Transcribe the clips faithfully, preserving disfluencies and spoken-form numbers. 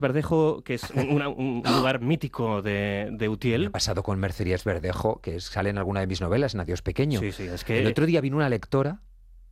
Verdejo, que es un, un lugar mítico de, de Utiel. Me ha pasado con Mercerías Verdejo, que sale en alguna de mis novelas, en Adiós Pequeño. Sí, sí, es que... El otro día vino una lectora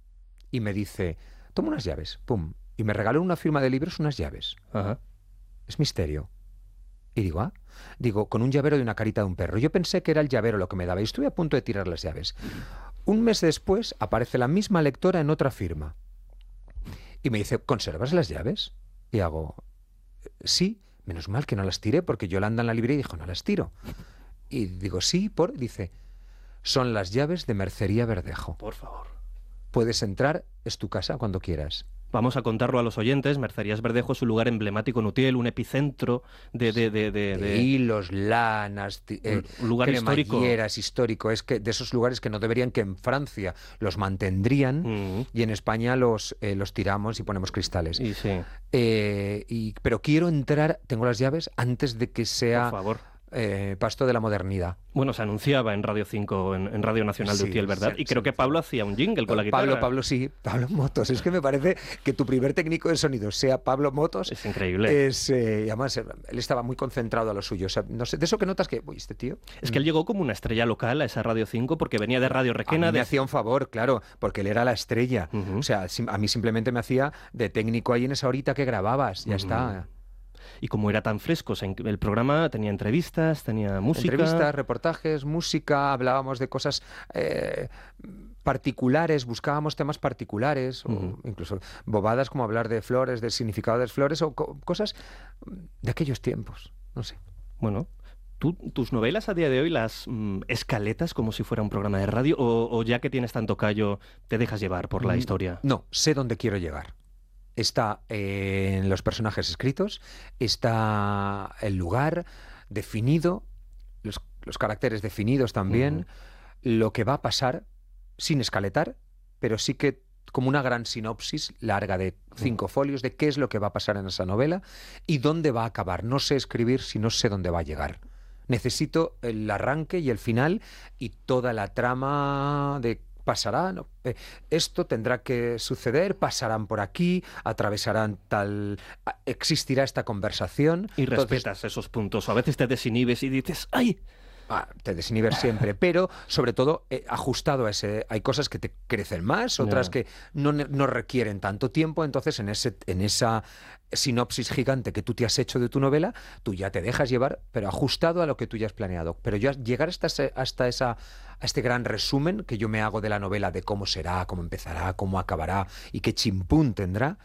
y me dice, toma unas llaves, pum, y me regaló una firma de libros unas llaves. Ajá. Es misterio. Y digo, ah, digo, con un llavero de una carita de un perro. Yo pensé que era el llavero lo que me daba y estuve a punto de tirar las llaves. Un mes después aparece la misma lectora en otra firma. Y me dice, ¿conservas las llaves? Y hago... Sí, menos mal que no las tiré porque Yolanda en la librería dijo, no las tiro. Y digo, sí, por... Dice, son las llaves de Mercería Verdejo. Por favor. Puedes entrar, es tu casa cuando quieras. Vamos a contarlo a los oyentes. Mercerías Verdejo es un lugar emblemático en Utiel, un epicentro de... De, de, de, de... de hilos, lanas, eh, un lugar histórico. histórico. Es que de esos lugares que no deberían, que en Francia los mantendrían uh-huh. y en España los, eh, los tiramos y ponemos cristales. Y sí. eh, y, pero quiero entrar, tengo las llaves, antes de que sea... Por favor. Eh, pasto de la modernidad. Bueno, se anunciaba en Radio cinco, en, en Radio Nacional de sí, Utiel, ¿verdad? Sí, y creo sí, que Pablo sí. hacía un jingle con la guitarra. Pablo, Pablo sí, Pablo Motos. Es que me parece que tu primer técnico de sonido sea Pablo Motos. Es increíble. Es, eh, además, él estaba muy concentrado a lo suyo. O sea, no sé, de eso que notas que, uy, este tío... Es que él llegó como una estrella local a esa Radio cinco porque venía de Radio Requena. A mí de... me hacía un favor, claro, porque él era la estrella. Uh-huh. O sea, a mí simplemente me hacía de técnico ahí en esa horita que grababas. Ya uh-huh. está. Y como era tan fresco, el programa tenía entrevistas, tenía música... Entrevistas, reportajes, música, hablábamos de cosas eh, particulares, buscábamos temas particulares, uh-huh. o incluso bobadas como hablar de flores, del significado de las flores, o co- cosas de aquellos tiempos, no sé. Bueno, ¿tú, tus novelas a día de hoy las mm, escaletas como si fuera un programa de radio, o, o ya que tienes tanto callo, te dejas llevar por la mm, historia? No, sé dónde quiero llegar. Está eh, en los personajes escritos, está el lugar definido, los, los caracteres definidos también, uh-huh. lo que va a pasar sin escaletar, pero sí que como una gran sinopsis larga de cinco uh-huh. folios de qué es lo que va a pasar en esa novela y dónde va a acabar. No sé escribir si no sé dónde va a llegar. Necesito el arranque y el final y toda la trama de pasará, no, eh, esto tendrá que suceder, pasarán por aquí, atravesarán tal... existirá esta conversación. Y respetas Entonces, esos puntos, o a veces te desinhibes y dices ¡ay! Ah, te desinhibes siempre, pero sobre todo eh, ajustado a ese... Hay cosas que te crecen más, otras no. que no, no requieren tanto tiempo, entonces en, ese, en esa sinopsis gigante que tú te has hecho de tu novela, tú ya te dejas llevar, pero ajustado a lo que tú ya has planeado. Pero ya llegar hasta, ese, hasta esa... a este gran resumen que yo me hago de la novela, de cómo será, cómo empezará, cómo acabará y qué chimpún tendrá,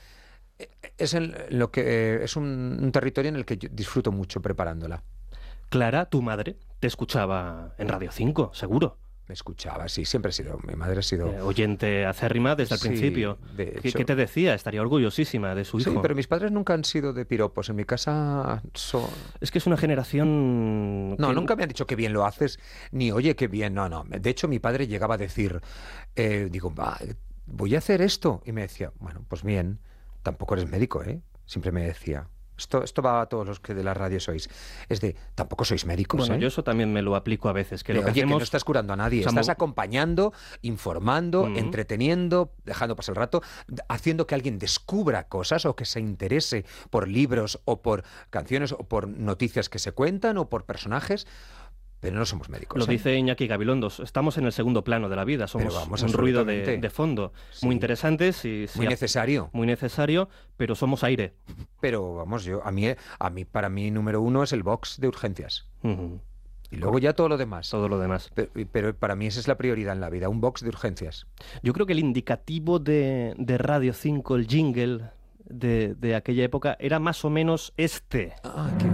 es, en lo que, es un, un territorio en el que yo disfruto mucho preparándola. Clara, tu madre, te escuchaba en Radio cinco, seguro. Me escuchaba, sí, siempre ha sido, mi madre ha sido... Eh, oyente acérrima desde el sí, principio. De ¿Qué, hecho... ¿Qué te decía? Estaría orgullosísima de su hijo. Sí, pero mis padres nunca han sido de piropos. En mi casa son... Es que es una generación... No, que... nunca me han dicho que bien lo haces, ni oye, qué bien, no, no. De hecho, mi padre llegaba a decir, eh, digo, va, voy a hacer esto. Y me decía, bueno, pues bien, tampoco eres médico, ¿eh? Siempre me decía... Esto, esto va a todos los que de la radio sois. Es de, tampoco sois médicos, Bueno, ¿eh? yo eso también me lo aplico a veces. Que de, lo que oye, hacemos... que no estás curando a nadie. O sea, estás mo... acompañando, informando, uh-huh. entreteniendo, dejando pasar el rato, haciendo que alguien descubra cosas o que se interese por libros o por canciones o por noticias que se cuentan o por personajes. Pero no somos médicos. Lo ¿eh? dice Iñaki Gabilondos. Estamos en el segundo plano de la vida. Somos vamos, un ruido de, de fondo. Sí. Muy interesante. Sí, sí, muy necesario. Muy necesario, pero somos aire. Pero vamos, yo a mí, a mí para mí número uno es el box de urgencias. Uh-huh. Y luego ya todo lo demás. Todo lo demás. Pero, pero para mí esa es la prioridad en la vida, un box de urgencias. Yo creo que el indicativo de, de Radio cinco, el jingle de, de aquella época, era más o menos este. Ah, qué...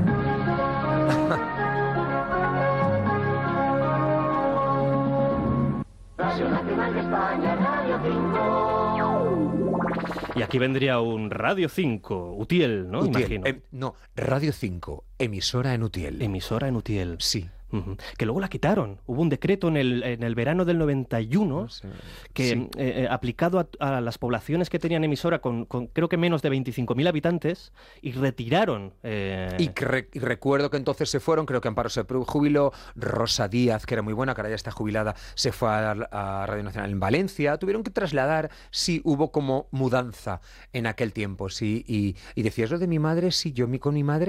Nacional de España, Radio cinco. Y aquí vendría un Radio cinco, Utiel, ¿no? Utiel, Imagino. Eh, no, Radio cinco, emisora en Utiel. Emisora en Utiel. Sí. Uh-huh. Que luego la quitaron. Hubo un decreto en el, en el verano del noventa y uno No sé. que, Sí. eh, aplicado a, a las poblaciones que tenían emisora con, con creo que menos de veinticinco mil habitantes, y retiraron... eh, Y, que re- y recuerdo que entonces se fueron, creo que Amparo se pro- jubiló, Rosa Díaz, que era muy buena, que ahora ya está jubilada, se fue a, a Radio Nacional en Valencia, tuvieron que trasladar, sí, hubo como mudanza en aquel tiempo, sí, y, y decías lo de mi madre, sí, yo mi, con mi madre